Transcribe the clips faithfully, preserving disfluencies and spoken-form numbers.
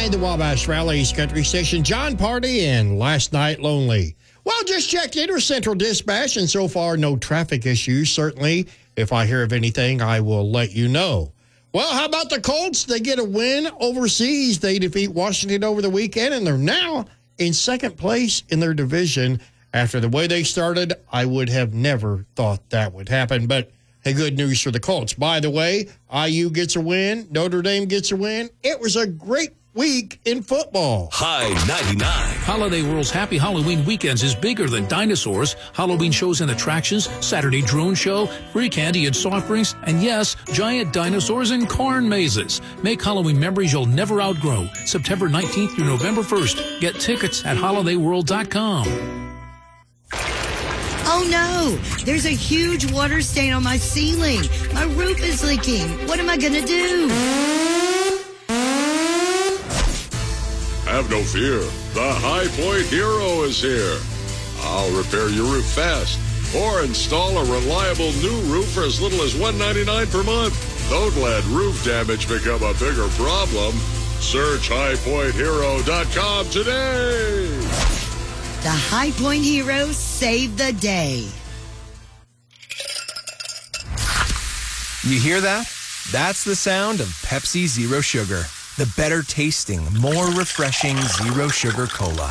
by the Wabash Valley's country station, John Party, and Last Night Lonely. Well, just checked Inter Central Dispatch, and so far, no traffic issues. Certainly, if I hear of anything, I will let you know. Well, how about the Colts? They get a win overseas. They defeat Washington over the weekend, and they're now in second place in their division. After the way they started, I would have never thought that would happen, but hey, good news for the Colts. By the way, I U gets a win. Notre Dame gets a win. It was a great week in football. High ninety-nine. Holiday World's Happy Halloween Weekends is bigger than dinosaurs. Halloween shows and attractions, Saturday drone show, free candy and soft drinks, and yes, giant dinosaurs and corn mazes. Make Halloween memories you'll never outgrow. September nineteenth through November first. Get tickets at holiday world dot com. Oh no, there's a huge water stain on my ceiling. My roof is leaking. What am I going to do? Have no fear. The High Point Hero is here. I'll repair your roof fast or install a reliable new roof for as little as one hundred ninety-nine dollars per month. Don't let roof damage become a bigger problem. Search high point hero dot com today. The High Point Heroes save the day. You hear that? That's the sound of Pepsi Zero Sugar. The better tasting, more refreshing Zero Sugar Cola.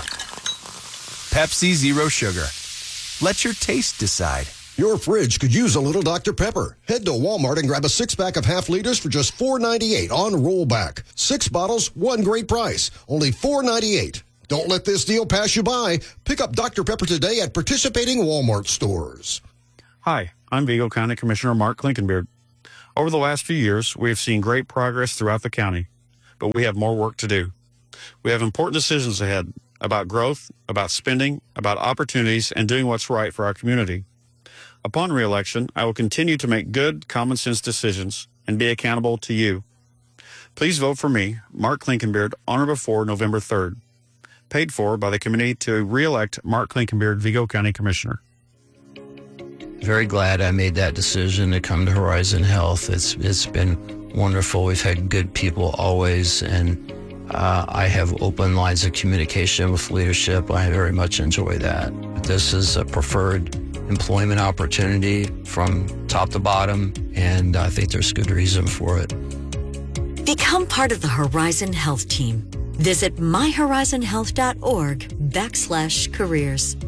Pepsi Zero Sugar. Let your taste decide. Your fridge could use a little Doctor Pepper. Head to Walmart and grab a six-pack of half liters for just four ninety-eight on rollback. Six bottles, one great price. Only four ninety-eight. Don't let this deal pass you by. Pick up Doctor Pepper today at participating Walmart stores. Hi, I'm Vigo County Commissioner Mark Klinkenbeard. Over the last few years, we have seen great progress throughout the county, but we have more work to do. We have important decisions ahead about growth, about spending, about opportunities, and doing what's right for our community. Upon re-election, I will continue to make good, common-sense decisions and be accountable to you. Please vote for me, Mark Klinkenbeard, on or before November third. Paid for by the committee to re-elect Mark Klinkenbeard, Vigo County Commissioner. Very glad I made that decision to come to Horizon Health. It's It's been wonderful. We've had good people always, and uh, I have open lines of communication with leadership. I very much enjoy that. This is a preferred employment opportunity from top to bottom, and I think there's good reason for it. Become part of the Horizon Health team. Visit my horizon health dot org backslash careers.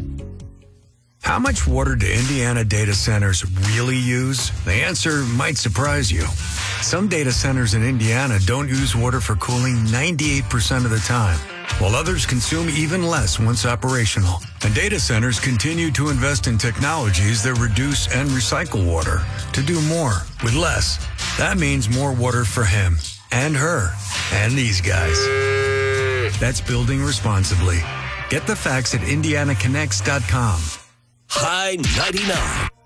How much water do Indiana data centers really use? The answer might surprise you. Some data centers in Indiana don't use water for cooling ninety-eight percent of the time, while others consume even less once operational. And data centers continue to invest in technologies that reduce and recycle water to do more with less. That means more water for him and her and these guys. That's building responsibly. Get the facts at indiana connects dot com. High ninety-nine.